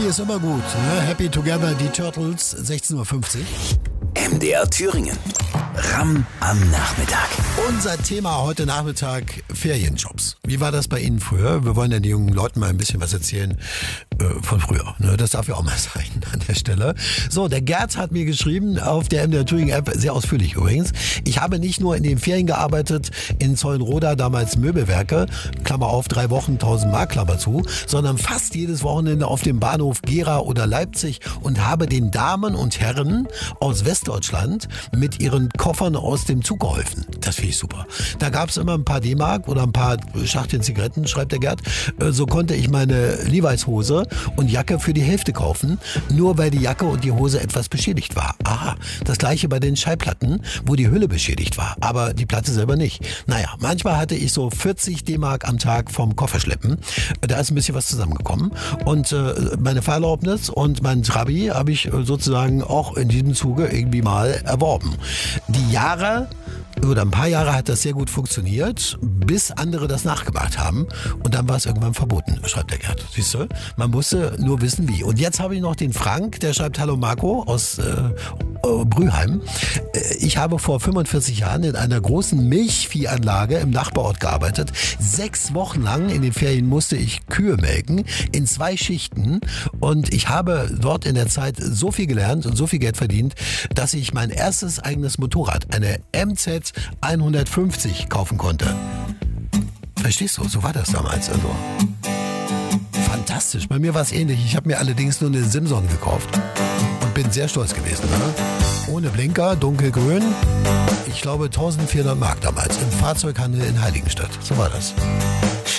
ist immer gut. Ne? Happy Together, die Turtles, 16.50 Uhr. MDR Thüringen. Ramm am Nachmittag. Unser Thema heute Nachmittag, Ferienjobs. Wie war das bei Ihnen früher? Wir wollen ja den jungen Leuten mal ein bisschen was erzählen von früher. Ne? Das darf ja auch mal sein an der Stelle. So, der Gerd hat mir geschrieben auf der MDR Thüringen App, sehr ausführlich übrigens. Ich habe nicht nur in den Ferien gearbeitet, in Zeulenroda, damals Möbelwerke, Klammer auf, 3 Wochen, 1000 Mark, Klammer zu, sondern fast jedes Wochenende auf dem Bahnhof Gera oder Leipzig und habe den Damen und Herren aus Westdeutschland mit ihren Koffern aus dem Zug geholfen. Das finde ich super. Da gab es immer ein paar D-Mark oder ein paar Schachteln Zigaretten, schreibt der Gerd. So konnte ich meine Levi's-Hose und Jacke für die Hälfte kaufen, nur weil die Jacke und die Hose etwas beschädigt war. Aha, das gleiche bei den Schallplatten, wo die Hülle beschädigt war, aber die Platte selber nicht. Naja, manchmal hatte ich so 40 D-Mark am Tag vom Kofferschleppen. Da ist ein bisschen was zusammengekommen. Und meine Fahrerlaubnis und mein Trabi habe ich sozusagen auch in diesem Zuge irgendwie mal erworben. Die Jahre oder ein paar Jahre hat das sehr gut funktioniert, bis andere das nachgemacht haben. Und dann war es irgendwann verboten, schreibt der Gerd. Siehst du? Man musste nur wissen, wie. Und jetzt habe ich noch den Frank, der schreibt: Hallo Marco aus Brüheim. Ich habe vor 45 Jahren in einer großen Milchviehanlage im Nachbarort gearbeitet. 6 Wochen lang in den Ferien musste ich Kühe melken, in 2 Schichten. Und ich habe dort in der Zeit so viel gelernt und so viel Geld verdient, dass ich mein erstes eigenes Motorrad, eine MZ 150, kaufen konnte. Verstehst du? So war das damals. Also fantastisch. Bei mir war es ähnlich. Ich habe mir allerdings nur eine Simson gekauft und bin sehr stolz gewesen. Ne? Ohne Blinker, dunkelgrün. Ich glaube 1400 Mark damals im Fahrzeughandel in Heiligenstadt. So war das.